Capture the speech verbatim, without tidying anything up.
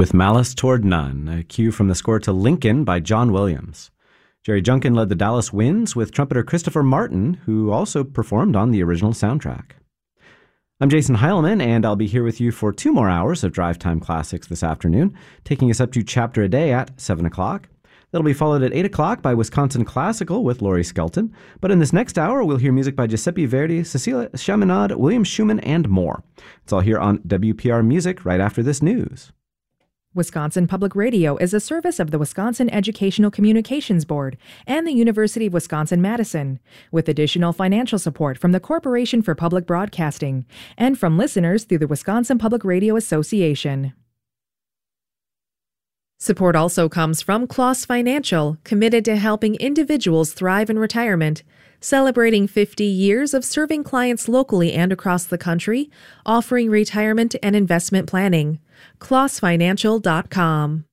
With Malice Toward None, a cue from the score to Lincoln by John Williams. Jerry Junkin led the Dallas Winds with trumpeter Christopher Martin, who also performed on the original soundtrack. I'm Jason Heilman, and I'll be here with you for two more hours of Drive Time Classics this afternoon, taking us up to Chapter a Day at seven o'clock. That'll be followed at eight o'clock by Wisconsin Classical with Laurie Skelton. But in this next hour, we'll hear music by Giuseppe Verdi, Cecilia Chaminade, William Schumann, and more. It's all here on W P R Music right after this news. Wisconsin Public Radio is a service of the Wisconsin Educational Communications Board and the University of Wisconsin-Madison, with additional financial support from the Corporation for Public Broadcasting and from listeners through the Wisconsin Public Radio Association. Support also comes from Kloss Financial, committed to helping individuals thrive in retirement, celebrating fifty years of serving clients locally and across the country, offering retirement and investment planning. kloss financial dot com.